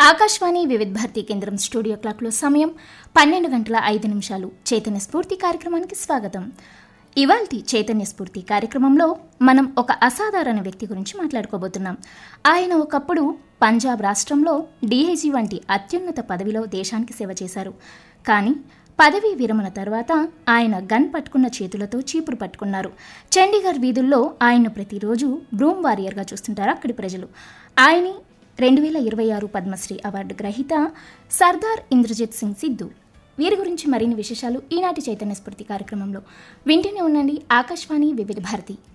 ఆకాశవాణి వివిధ భారతి కేంద్రం స్టూడియో క్లాక్లో సమయం 12:05 చైతన్య స్ఫూర్తి కార్యక్రమానికి స్వాగతం. ఇవాల్టి చైతన్య స్ఫూర్తి కార్యక్రమంలో మనం ఒక అసాధారణ వ్యక్తి గురించి మాట్లాడుకోబోతున్నాం. ఆయన ఒకప్పుడు పంజాబ్ రాష్ట్రంలో డీఐజీ వంటి అత్యున్నత పదవిలో దేశానికి సేవ చేశారు. కానీ పదవీ విరమణ తర్వాత ఆయన గన్ పట్టుకున్న చేతులతో చీపురు పట్టుకున్నారు. చండీగఢ్ వీధుల్లో ఆయన ప్రతిరోజు బ్రూమ్ వారియర్గా చూస్తుంటారు అక్కడి ప్రజలు. ఆయన 2026 పద్మశ్రీ అవార్డు గ్రహీత సర్దార్ ఇంద్రజిత్ సింగ్ సిద్ధు. వీరి గురించి మరిన్ని విశేషాలు ఈనాటి చైతన్య స్ఫూర్తి కార్యక్రమంలో వింటూనే ఉండండి. ఆకాశవాణి వివిధ భారతి.